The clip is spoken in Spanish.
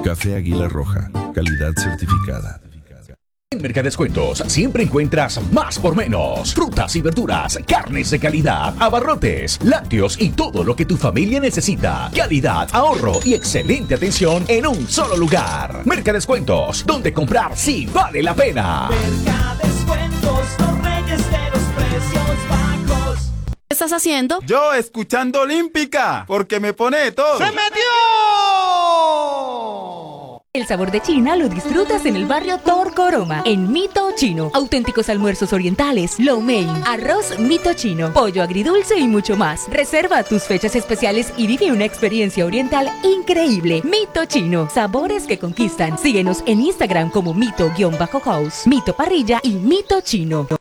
Café Águila Roja, calidad certificada. En Mercadescuentos siempre encuentras más por menos. Frutas y verduras, carnes de calidad, abarrotes, lácteos y todo lo que tu familia necesita. Calidad, ahorro y excelente atención en un solo lugar. Mercadescuentos, donde comprar sí vale la pena. Mercadescuentos, los reyes de los precios bajos. ¿Qué estás haciendo? Yo escuchando Olímpica, porque me pone de todo. ¡Se metió! El sabor de China lo disfrutas en el barrio Torcoroma, en Mito Chino. Auténticos almuerzos orientales, lo mein, arroz Mito Chino, pollo agridulce y mucho más. Reserva tus fechas especiales y vive una experiencia oriental increíble. Mito Chino, sabores que conquistan. Síguenos en Instagram como Mito-House, Mito Parrilla y Mito Chino.